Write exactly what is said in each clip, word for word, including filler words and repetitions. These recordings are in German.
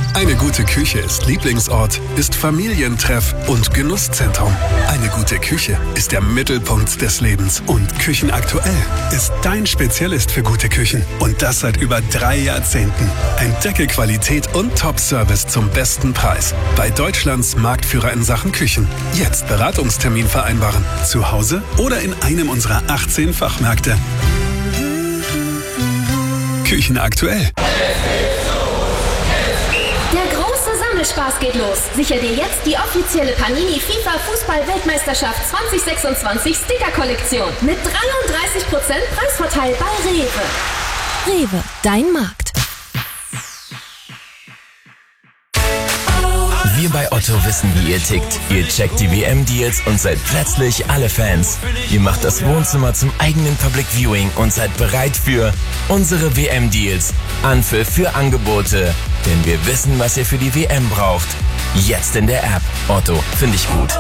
Eine gute Küche ist Lieblingsort, ist Familientreff und Genusszentrum. Eine gute Küche ist der Mittelpunkt des Lebens. Und Küchenaktuell ist dein Spezialist für gute Küchen. Und das seit über drei Jahrzehnten. Entdecke Qualität und Top-Service zum besten Preis. Bei Deutschlands Marktführer in Sachen Küchen. Jetzt Beratungstermin vereinbaren. Zu Hause oder in einem unserer achtzehn Fachmärkte. Küchenaktuell. Spaß geht los. Sicher dir jetzt die offizielle Panini FIFA Fußball-Weltmeisterschaft zwanzig sechsundzwanzig Sticker-Kollektion mit dreiunddreißig Prozent Preisvorteil bei Rewe. Rewe, dein Markt. Wir bei Otto wissen, wie ihr tickt. Ihr checkt die W M-Deals und seid plötzlich alle Fans. Ihr macht das Wohnzimmer zum eigenen Public Viewing und seid bereit für unsere W M-Deals. Anpfiff für Angebote. Denn wir wissen, was ihr für die W M braucht. Jetzt in der App. Otto, finde ich gut.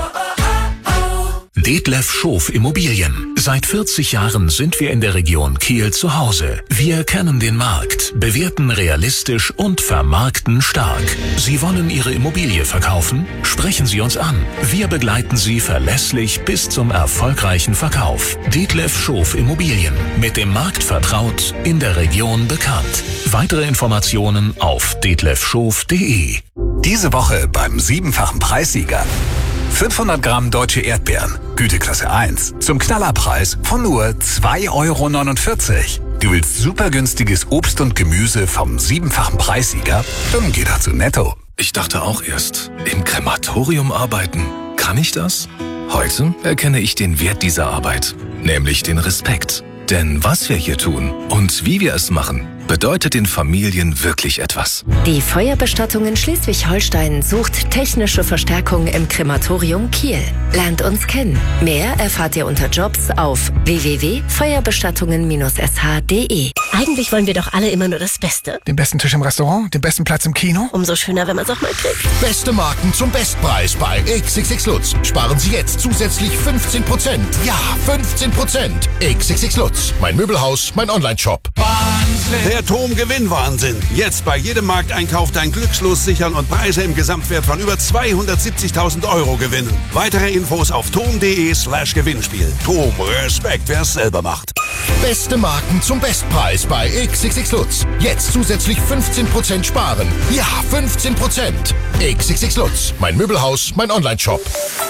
Detlef Schof Immobilien. Seit vierzig Jahren sind wir in der Region Kiel zu Hause. Wir kennen den Markt, bewerten realistisch und vermarkten stark. Sie wollen Ihre Immobilie verkaufen? Sprechen Sie uns an. Wir begleiten Sie verlässlich bis zum erfolgreichen Verkauf. Detlef Schof Immobilien. Mit dem Markt vertraut, in der Region bekannt. Weitere Informationen auf detlefschof punkt de. Diese Woche beim siebenfachen Preissieger. fünfhundert Gramm deutsche Erdbeeren, Güteklasse eins, zum Knallerpreis von nur zwei Euro neunundvierzig. Du willst super günstiges Obst und Gemüse vom siebenfachen Preissieger? Dann geh doch zu Netto. Ich dachte auch erst, im Krematorium arbeiten. Kann ich das? Heute erkenne ich den Wert dieser Arbeit, nämlich den Respekt. Denn was wir hier tun und wie wir es machen, bedeutet den Familien wirklich etwas. Die Feuerbestattung in Schleswig-Holstein sucht technische Verstärkung im Krematorium Kiel. Lernt uns kennen. Mehr erfahrt ihr unter Jobs auf w w w punkt feuerbestattungen s h punkt de. Eigentlich wollen wir doch alle immer nur das Beste. Den besten Tisch im Restaurant, den besten Platz im Kino. Umso schöner, wenn man es auch mal kriegt. Beste Marken zum Bestpreis bei X X X Lutz. Sparen Sie jetzt zusätzlich fünfzehn Prozent. Ja, fünfzehn Prozent. X X X Lutz. Mein Möbelhaus, mein Online-Shop. Wahnsinn! Der Tom-Gewinn-Wahnsinn. Jetzt bei jedem Markteinkauf dein Glückslos sichern und Preise im Gesamtwert von über zweihundertsiebzigtausend Euro gewinnen. Weitere Infos auf tom punkt de slash Gewinnspiel. Tom, Respekt, wer es selber macht. Beste Marken zum Bestpreis bei X X X Lutz. Jetzt zusätzlich fünfzehn Prozent sparen. Ja, fünfzehn Prozent. X X X Lutz. Mein Möbelhaus, mein Online-Shop.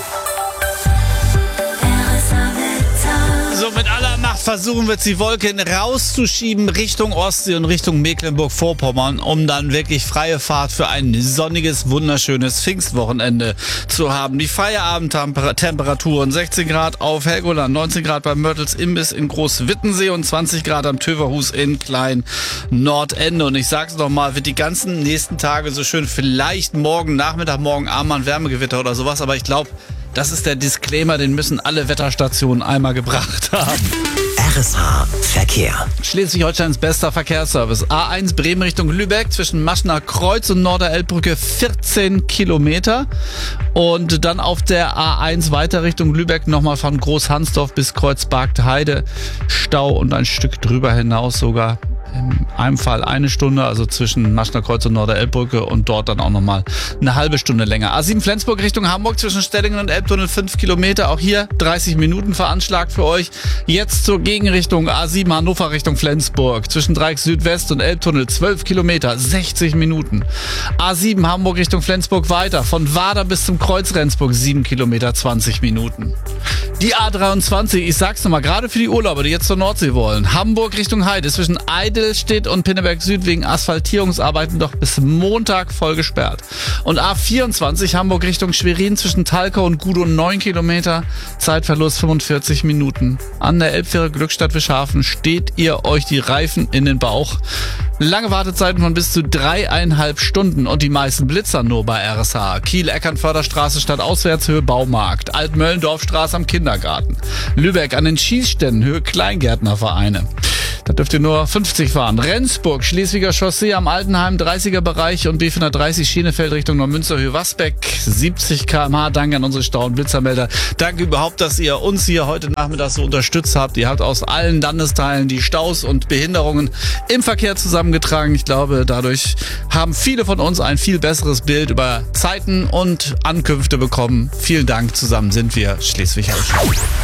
So, mit aller Macht versuchen wir, die Wolken rauszuschieben Richtung Ostsee und Richtung Mecklenburg-Vorpommern, um dann wirklich freie Fahrt für ein sonniges, wunderschönes Pfingstwochenende zu haben. Die Feierabendtemperaturen sechzehn Grad auf Helgoland, neunzehn Grad beim Mörtels Imbiss in Großwittensee und zwanzig Grad am Töverhus in Klein-Nordende. Und ich sag's nochmal, wird die ganzen nächsten Tage so schön, vielleicht morgen Nachmittag, morgen Abend ein Wärmegewitter oder sowas, aber ich glaube, das ist der Disclaimer, den müssen alle Wetterstationen einmal gebracht haben. R S H Verkehr. Schleswig-Holsteins bester Verkehrsservice. A eins Bremen Richtung Lübeck zwischen Maschner Kreuz und Norderelbbrücke vierzehn Kilometer. Und dann auf der A eins weiter Richtung Lübeck nochmal von Großhansdorf bis Kreuzbergheide. Stau und ein Stück drüber hinaus sogar. In einem Fall eine Stunde, also zwischen Maschner Kreuz und Norderelbbrücke und dort dann auch nochmal eine halbe Stunde länger. A sieben Flensburg Richtung Hamburg zwischen Stellingen und Elbtunnel fünf Kilometer. Auch hier dreißig Minuten veranschlagt für euch. Jetzt zur Gegenrichtung A sieben Hannover Richtung Flensburg zwischen Dreieck Südwest und Elbtunnel zwölf Kilometer, sechzig Minuten. A sieben Hamburg Richtung Flensburg weiter von Wader bis zum Kreuz Rendsburg sieben Kilometer, zwanzig Minuten. Die A dreiundzwanzig, ich sag's nochmal, gerade für die Urlauber, die jetzt zur Nordsee wollen. Hamburg Richtung Heide zwischen Eidelstedt und Pinneberg Süd wegen Asphaltierungsarbeiten doch bis Montag voll gesperrt. Und A vierundzwanzig Hamburg Richtung Schwerin zwischen Talkau und Gudow neun Kilometer, Zeitverlust fünfundvierzig Minuten. An der Elbfähre Glückstadt-Wischhafen steht ihr euch die Reifen in den Bauch. Lange Wartezeiten von bis zu dreieinhalb Stunden und die meisten Blitzer nur bei R S H. Kiel-Eckernförderstraße statt Auswärtshöhe Baumarkt. Altmöllendorfstraße am Kindergarten. Lübeck an den Schießständen Höhe Kleingärtnervereine. Da dürft ihr nur fünfzig fahren. Rendsburg, Schleswiger Chaussee am Altenheim, dreißiger Bereich und B vierhundertdreißig Schienefeld Richtung Neumünster-Höhe-Wasbeck, siebzig Kilometer pro Stunde. Danke an unsere Stau- und Blitzermelder. Danke überhaupt, dass ihr uns hier heute Nachmittag so unterstützt habt. Ihr habt aus allen Landesteilen die Staus und Behinderungen im Verkehr zusammengetragen. Ich glaube, dadurch haben viele von uns ein viel besseres Bild über Zeiten und Ankünfte bekommen. Vielen Dank. Zusammen sind wir Schleswig-Holstein.